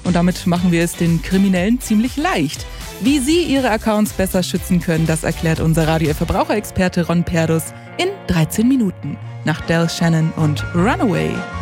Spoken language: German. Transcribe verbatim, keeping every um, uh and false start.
Und damit machen wir es den Kriminellen ziemlich leicht. Wie Sie Ihre Accounts besser schützen können, das erklärt unser Radio-Verbraucherexperte Ron Perdus in dreizehn Minuten. Nach Del Shannon und Runaway.